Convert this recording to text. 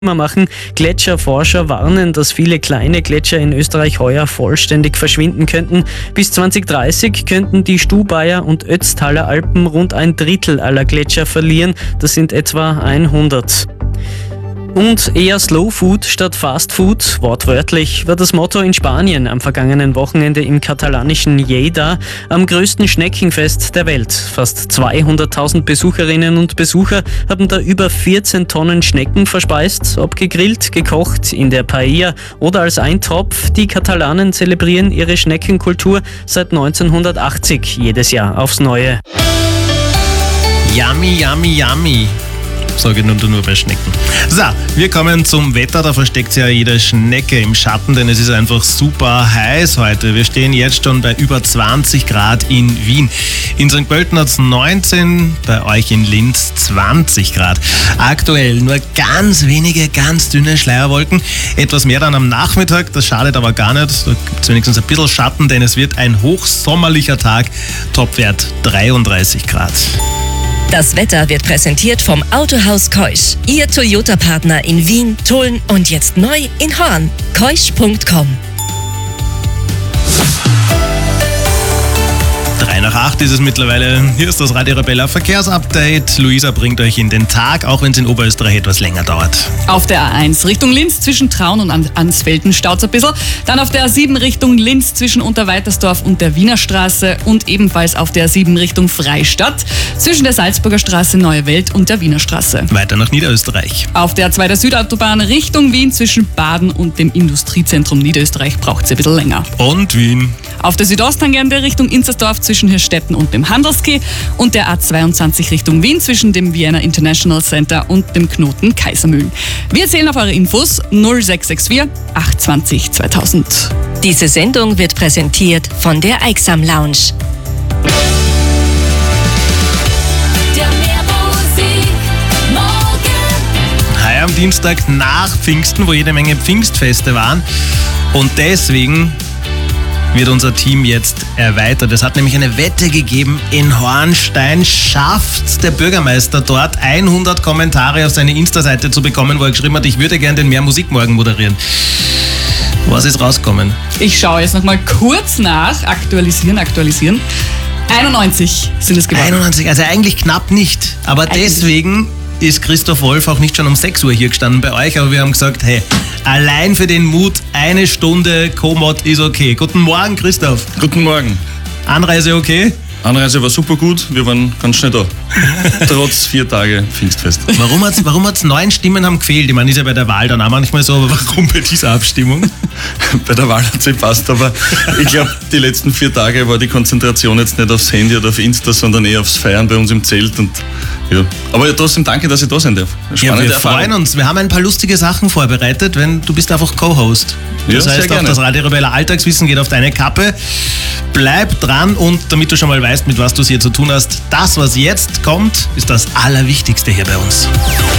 machen. Gletscherforscher warnen, dass viele kleine Gletscher in Österreich heuer vollständig verschwinden könnten. Bis 2030 könnten die Stubaier und Ötztaler Alpen rund ein Drittel aller Gletscher verlieren. Das sind etwa 100. Und eher Slow Food statt Fast Food, wortwörtlich, war das Motto in Spanien am vergangenen Wochenende im katalanischen Lleida, am größten Schneckenfest der Welt. Fast 200.000 Besucherinnen und Besucher haben da über 14 Tonnen Schnecken verspeist, ob gegrillt, gekocht, in der Paella oder als Eintopf. Die Katalanen zelebrieren ihre Schneckenkultur seit 1980 jedes Jahr aufs Neue. Yummy, yummy, yummy. Sage nur bei Schnecken. So, wir kommen zum Wetter. Da versteckt sich ja jede Schnecke im Schatten, denn es ist einfach super heiß heute. Wir stehen jetzt schon bei über 20 Grad in Wien. In St. Pölten hat es 19, bei euch in Linz 20 Grad. Aktuell nur ganz wenige, ganz dünne Schleierwolken. Etwas mehr dann am Nachmittag, das schadet aber gar nicht. Da gibt es wenigstens ein bisschen Schatten, denn es wird ein hochsommerlicher Tag. Topwert 33 Grad. Das Wetter wird präsentiert vom Autohaus Keusch. Ihr Toyota-Partner in Wien, Tulln und jetzt neu in Horn. Keusch.com. 7:03 ist es mittlerweile. Hier ist das Radio Arabella Verkehrsupdate. Luisa bringt euch in den Tag, auch wenn es in Oberösterreich etwas länger dauert. Auf der A1 Richtung Linz zwischen Traun und Ansfelden staut es ein bisschen. Dann auf der A7 Richtung Linz zwischen Unterweitersdorf und der Wiener Straße und ebenfalls auf der A7 Richtung Freistadt zwischen der Salzburger Straße Neue Welt und der Wiener Straße. Weiter nach Niederösterreich. Auf der A2 der Südautobahn Richtung Wien zwischen Baden und dem Industriezentrum Niederösterreich braucht es ein bisschen länger. Und Wien. Auf der Südosttangente Richtung Inzersdorf zwischen Hirstetten und dem Handelskeh und der A22 Richtung Wien zwischen dem Vienna International Center und dem Knoten Kaisermühlen. Wir zählen auf eure Infos 0664 820 2000. Diese Sendung wird präsentiert von der Eiksam Lounge. Heuer am Dienstag nach Pfingsten, wo jede Menge Pfingstfeste waren. Und deswegen wird unser Team jetzt erweitert. Es hat nämlich eine Wette gegeben in Hornstein. Schafft der Bürgermeister dort 100 Kommentare auf seine Insta-Seite zu bekommen, wo er geschrieben hat, ich würde gerne den Mehr Musikmorgen moderieren. Was ist rausgekommen? Ich schaue jetzt nochmal kurz nach. Aktualisieren. 91 sind es geworden. 91, also eigentlich knapp nicht. Aber deswegen ist Christoph Wolf auch nicht schon um 6 Uhr hier gestanden bei euch, aber wir haben gesagt, hey, allein für den Mut, 1 Stunde Co-Mod ist okay. Guten Morgen, Christoph. Guten Morgen. Anreise okay? Anreise war super gut, wir waren ganz schnell da. Trotz 4 Tage Pfingstfest. Warum hat's 9 Stimmen haben gefehlt? Ich meine, ist ja bei der Wahl dann auch manchmal so, aber warum bei dieser Abstimmung? Bei der Wahl hat es gepasst, aber ich glaube, die letzten 4 Tage war die Konzentration jetzt nicht aufs Handy oder auf Insta, sondern eher aufs Feiern bei uns im Zelt. Und ja. Aber trotzdem danke, dass ich da sein darf. Ja, wir freuen uns. Wir haben ein paar lustige Sachen vorbereitet, du bist einfach Co-Host. Das heißt, auch das Radio Arabella Alltagswissen geht auf deine Kappe. Bleib dran und damit du schon mal weißt, mit was du es hier zu tun hast, das, was jetzt kommt, ist das Allerwichtigste hier bei uns.